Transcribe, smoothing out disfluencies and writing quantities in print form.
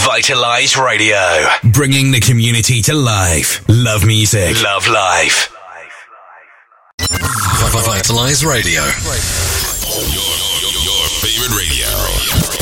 Vitalize Radio. Bringing the community to life. Love music. Love life. Vitalize Radio. Your favorite radio.